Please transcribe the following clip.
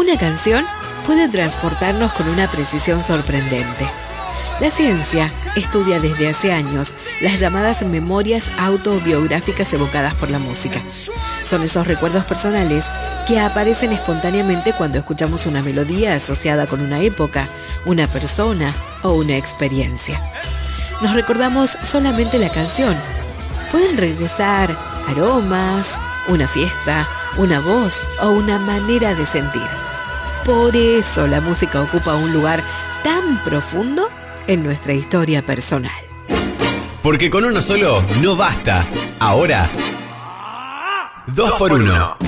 Una canción puede transportarnos con una precisión sorprendente. La ciencia estudia desde hace años las llamadas memorias autobiográficas evocadas por la música. Son esos recuerdos personales que aparecen espontáneamente cuando escuchamos una melodía asociada con una época, una persona o una experiencia. Nos recordamos solamente la canción. Pueden regresar aromas, una fiesta, una voz o una manera de sentir. Por eso la música ocupa un lugar tan profundo en nuestra historia personal. Porque con uno solo no basta. Ahora, 2x1.